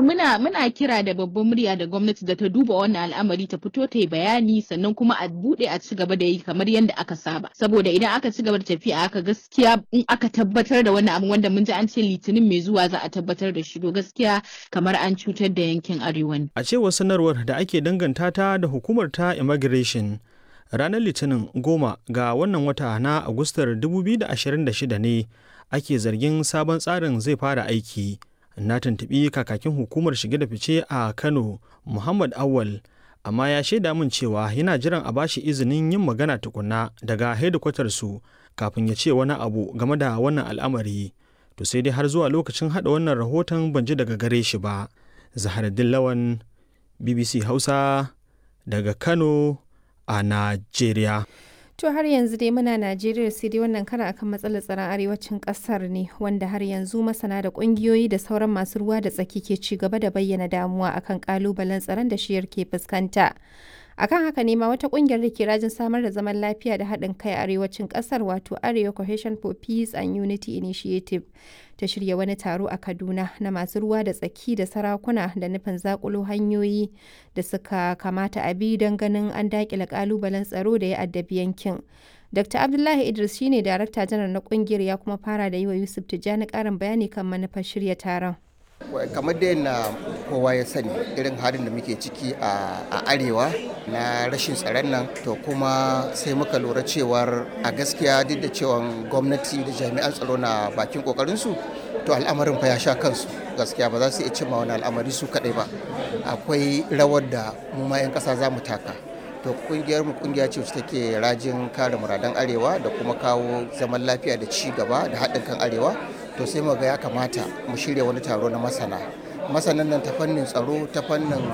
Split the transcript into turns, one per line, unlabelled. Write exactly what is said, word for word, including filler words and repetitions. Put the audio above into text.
muna muna kira da babban murya da gwamnati da ta duba wannan al'amari ta fito ta yi bayani sannan kuma a bude a ci gaba da yi kamar yadda aka saba saboda idan aka ci gaba da tafiya aka gaskiya in aka tabbatar da wannan abu wanda mun ji an ce litinin mai zuwa za a tabbatar da shi to gaskiya kamar an cutar da yankin arewa ne.
A cewar sanarwar da ake danganta ta da hukumar ta immigration ranar litinin goma ga wannan wata na agustar dubu biyu da ashirin da shida ne ake zargin sabon tsarin zai fara aiki. Na tuntuɓi kakakin hukumar shige da fice a Kano Muhammad Awal amma ya shaida min cewa yana jiran a bashi izinin yin magana tukunna daga hedikwatar su kafin ya ce wani abu game da wannan al'amari. To sai dai har zuwa lokacin haɗa wannan rahoton ban ji daga gare shi ba. Zaharaddin Lawan, B B C Hausa daga Kano a Najeriya.
To har yanzu dai muna Najeriya sai dai wannan karan akan matsalar tsaron arewacin kasar ne wanda har yanzu masana da kungiyoyi da sauran masu ruwa da tsaki ke ci gaba da bayyana damuwa akan kalubalen tsaron da shiyar ke fuskanta. Akan haka ne ma wata kungiyar da ke rajin samar da zaman lafiya da haɗin kai a arewacin kasar wato Arewa Cohesion for Peace and Unity Initiative ta shirya wani taro a Kaduna na masu ruwa da tsaki da sarakuna da nufin zakulo hanyoyi da suka kamata a bi don ganin an daƙile kalubalen tsaro da ya addabi yankin. Dr. Abdullahi Idris shine darakta janar na kungiyar ya kuma fara da yi wa Yusuf Tijjani ƙarin bayani kan manufar shirya taron.
Kamar da yana kowa ya sani irin halin da muke ciki a arewa na rashin tsaron nan to kuma sai muka lura cewar a gaskiya duk da cewa gwamnati da jami'an tsaro na bakin kokarinsu to al'amarin fa ya sha kansu gaskiya ba za su iya cimma wani al'amari su kadai ba akwai rawar da mu ma 'yan kasa za mu taka to kungiyar mu kungiya ce wacce take rajin kare muradan arewa da kuma kawo zaman lafiya da ci gaba da haɗin kan arewa to sai mu ga ya kamata mu shirya wani taro na masana masanan nan ta fannin tsaro ta fannin